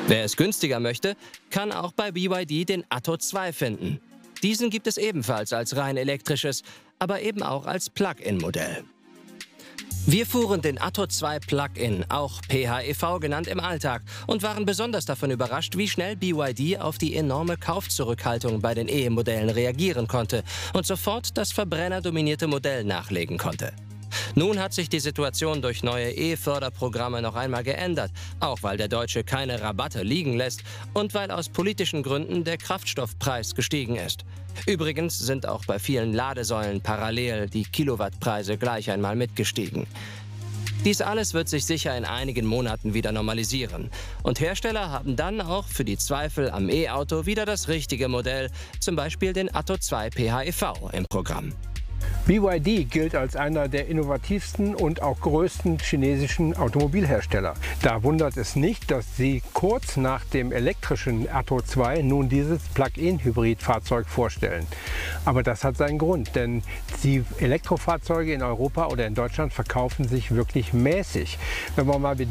Wer es günstiger möchte, kann auch bei BYD den Atto 2 finden. Diesen gibt es ebenfalls als rein elektrisches, aber eben auch als Plug-in-Modell. Wir fuhren den Atto 2 Plug-in, auch PHEV genannt, im Alltag und waren besonders davon überrascht, wie schnell BYD auf die enorme Kaufzurückhaltung bei den E-Modellen reagieren konnte und sofort das verbrennerdominierte Modell nachlegen konnte. Nun hat sich die Situation durch neue E-Förderprogramme noch einmal geändert, auch weil der Deutsche keine Rabatte liegen lässt und weil aus politischen Gründen der Kraftstoffpreis gestiegen ist. Übrigens sind auch bei vielen Ladesäulen parallel die Kilowattpreise gleich einmal mitgestiegen. Dies alles wird sich sicher in einigen Monaten wieder normalisieren. Und Hersteller haben dann auch für die Zweifel am E-Auto wieder das richtige Modell, zum Beispiel den Atto 2 PHEV im Programm. BYD gilt als einer der innovativsten und auch größten chinesischen Automobilhersteller. Da wundert es nicht, dass sie kurz nach dem elektrischen Atto 2 nun dieses Plug-in-Hybrid-Fahrzeug vorstellen. Aber das hat seinen Grund, denn die Elektrofahrzeuge in Europa oder in Deutschland verkaufen sich wirklich mäßig. Wenn man mal